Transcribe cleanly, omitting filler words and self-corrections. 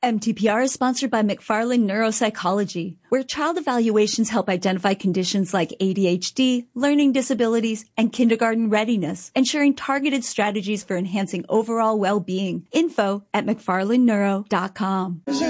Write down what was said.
MTPR is sponsored by McFarland Neuropsychology, where child evaluations help identify conditions like ADHD, learning disabilities, and kindergarten readiness, ensuring targeted strategies for enhancing overall well-being. Info at McFarlandNeuro.com.